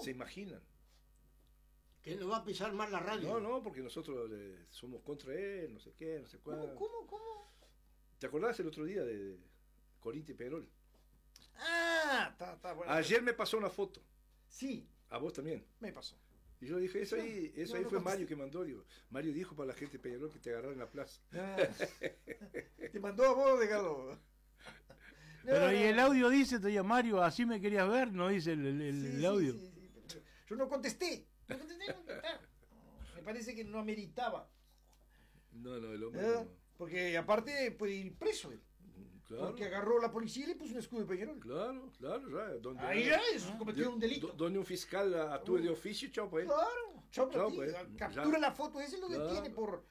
se imaginan. Que no va a pisar más la radio. No, porque nosotros somos contra él, no sé qué, no sé cuál. ¿Cómo? ¿Te acordás el otro día de Corinthians y Peñarol? Está bueno. Ayer me pasó una foto. Sí. A vos también. Me pasó. Y yo dije, eso ahí no fue contesté. Mario que mandó. Digo, Mario dijo para la gente de Peñarol que te agarraran en la plaza. Te mandó a vos, déjalo. Pero y el audio dice todavía, Mario, así me querías ver, no dice el audio. Sí. Yo no contesté. No, me parece que no ameritaba. No, el hombre. ¿Verdad? No. Porque aparte puede ir preso él. Claro. Porque agarró a la policía y le puso un escudo de Peñarol. Claro, ya. Donde, Ahí ya es cometió un delito. Donde un fiscal actúe de oficio, chao pues. Claro, Chao, pues, pues, captura ya. la foto, ese lo Claro. detiene por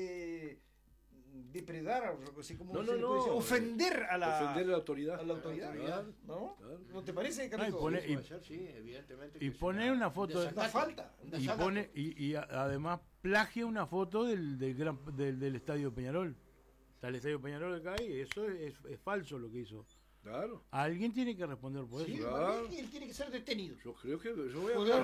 depredar, así como No, se le puede decir, ofender a la autoridad. a la autoridad, Claro. ¿no? Claro. ¿No te parece, No, Carlos? y pone- Eso y- puede ser, Sí, evidentemente. Y que pone es una foto de- una falta. Y pone y además plagia una foto del estadio Peñarol. Está el estadio Peñarol acá y eso es falso lo que hizo. Claro. Alguien tiene que responder por Sí, eso. Claro. para mí él tiene que ser detenido. Yo creo que yo voy Joder,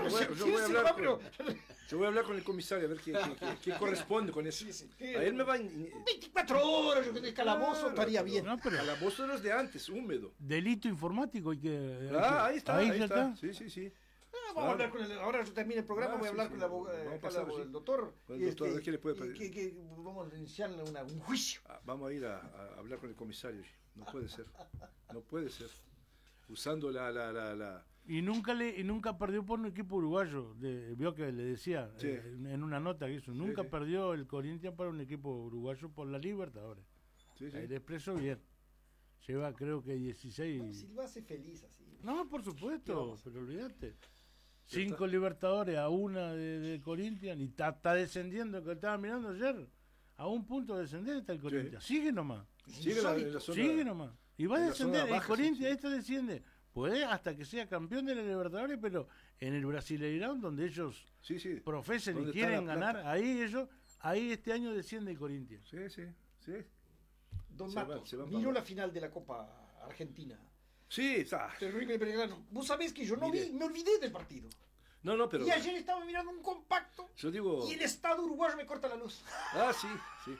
a hablar con el comisario a ver qué corresponde con eso. ¿Qué? A él me va 24 horas, yo que de calabozo Claro, estaría bien. No, pero a la voz de los de antes, húmedo. delito informático hay que. Ahí está. ya está. Sí. Vamos a hablar con ahora yo termino el programa, voy a hablar con el abogado, Vamos a pasar, el sí. doctor. Con el doctor, a ver qué le puede pedir. que vamos a iniciarle un juicio. Vamos a ir a hablar con el comisario. No puede ser. Usando la Y nunca perdió por un equipo uruguayo. Vio que le decía Sí. en una nota que hizo. Nunca sí. perdió el Corinthians para un equipo uruguayo por la Libertadores. Sí. Ahí le expresó bien. Lleva creo que 16. No, si lo hace feliz así. No, por supuesto, Vamos. pero olvídate. 5 Libertadores a una de Corinthians y está descendiendo, que estaba mirando ayer. A un punto de descender está el Corinthians. Sigue nomás. Sigue en la zona. Sigue nomás. Y va a en la descender. zona El baja, Corinthians sí. esto desciende. Puede hasta que sea campeón de la Libertadores, pero en el Brasileirão, donde ellos Sí. profesen y ¿Dónde está quieren la ganar, plata? ahí este año desciende el Corinthians. Sí. Don Se Matos, van miró para- la final de la Copa Argentina. Sí, está. Terrible Belgrano. Vos sabés que yo no Miré. vi, me olvidé del partido. No, pero Y ayer estaba mirando un compacto yo digo. y el Estado uruguayo me corta la luz. Sí.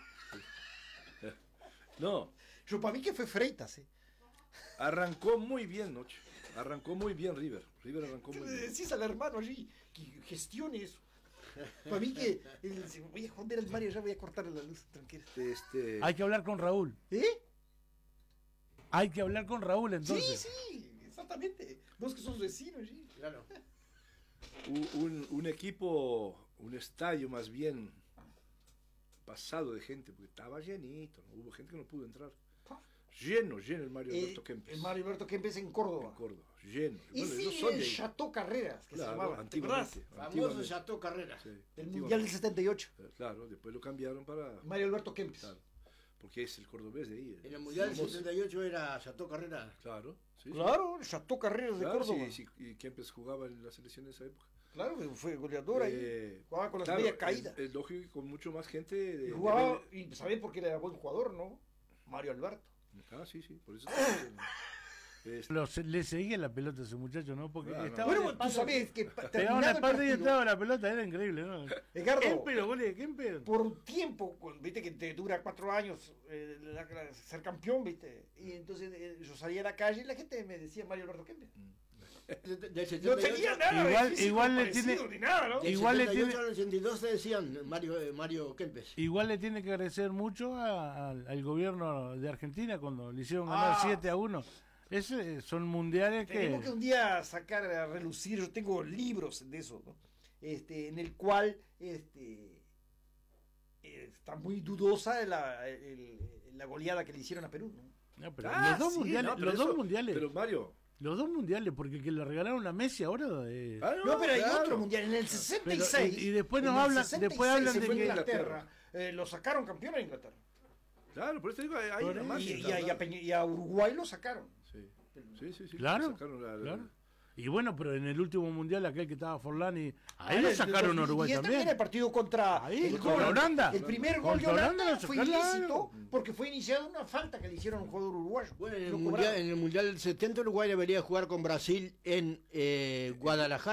No, Yo para mí que fue Freitas, arrancó muy bien, Noche. Arrancó muy bien River. River arrancó ¿Qué muy le bien. decís al hermano allí que gestione eso? Para mí que voy a joder al Mario, ya voy a cortarle la luz, tranquila. Hay que hablar con Raúl. Hay que hablar con Raúl entonces. Sí, exactamente. Vos que sos vecino allí. Claro. Un equipo, un estadio más bien pasado de gente, porque estaba llenito, ¿no? Hubo gente que no pudo entrar. Lleno el Mario Alberto Kempes. El Mario Alberto Kempes en Córdoba. En Córdoba, lleno. Y Bueno, sí, ellos son el de ahí. Chateau Carreras, que Claro, se llamaba. ¿Te antiguamente. acordás? Famoso Antiguamente. Chateau Carreras. Sí, Del antiguamente. Mundial del 78. Claro, después lo cambiaron para. Mario Alberto Kempes. Claro, porque es el cordobés de ahí. En el Mundial del famoso. 78 era Chateau Carreras. Claro, sí. Claro, el Chateau Carreras de Claro, Córdoba. sí, y Kempes jugaba en la selección en esa época. Claro, fue goleador ahí. Jugaba con las claro, medias caídas. Es lógico que con mucho más gente. Y jugaba, y ¿sabés por qué era buen jugador, no? Mario Alberto. Sí, por eso. Le seguía la pelota a ese muchacho, ¿no? Porque Claro, estaba Bueno, de tú espalda, sabés que pegaba terminado la el espalda y partido, entraba la pelota, era increíble, ¿no? Edgardo, Kempes, los goles de Kempes. por un tiempo, viste que te dura 4 años ser campeón, viste. Y entonces yo salía a la calle y la gente me decía Mario Alberto Kempes. Del No 78, tenía nada Igual le parecido, tiene- ni nada, ¿no? del igual le 78 tiene- al 82 te decían Mario Kempes. Igual le tiene que agradecer mucho al gobierno de Argentina cuando le hicieron ganar 7-1. Son mundiales Tenemos que un día sacar a relucir, yo tengo libros de eso, ¿no? En el cual está muy dudosa la goleada que le hicieron a Perú, ¿no? No, pero los dos sí, mundiales, no, pero los dos eso- mundiales, Pero Mario. los dos mundiales, porque que le regalaron a Messi ahora. No, pero hay claro. otro mundial, en el 66. y después nos en el hablan- 66 después hablan se de fue que- Inglaterra, lo sacaron campeón a Inglaterra. Claro, por eso digo, hay Por una ahí. más. Y a Uruguay lo sacaron. Sí. Claro, Sacaron claro. Y bueno, pero en el último mundial, aquel que estaba Forlán, ahí En lo el sacaron a Uruguay 2010 también. el partido contra Ahí, el contra Holanda. El primer gol de Contra Holanda Holanda lo fue sacaron. ilícito porque fue iniciada una falta que le hicieron a un jugador uruguayo. Bueno, Lo cobraron. en el mundial del 70 Uruguay debería jugar con Brasil en Guadalajara.